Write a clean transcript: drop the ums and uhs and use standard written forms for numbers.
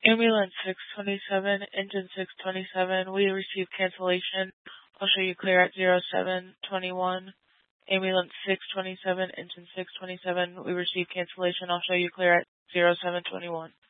Ambulance 627, engine 627, we received cancellation. I'll show you clear at 0721. Ambulance 627, engine 627, we received cancellation. I'll show you clear at 0721.